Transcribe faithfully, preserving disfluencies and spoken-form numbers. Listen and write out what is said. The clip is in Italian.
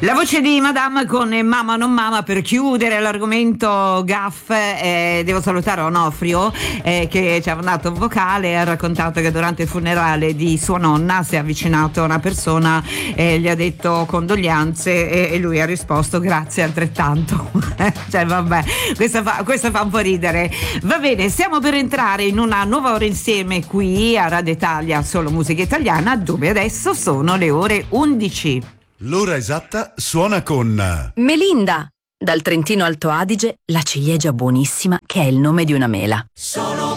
La voce di Madame con Mamma non Mama. Per chiudere l'argomento gaff, eh, devo salutare Onofrio, eh, che ci ha mandato un vocale e ha raccontato che durante il funerale di sua nonna si è avvicinato a una persona e gli ha detto condoglianze e, e lui ha risposto grazie altrettanto. Cioè vabbè, questa fa, questa fa un po' ridere. Va bene, stiamo per entrare in una nuova ora insieme qui a Radio Italia, solo musica italiana, dove adesso sono le ore undici. L'ora esatta suona con Melinda, dal Trentino Alto Adige, la ciliegia buonissima che è il nome di una mela. So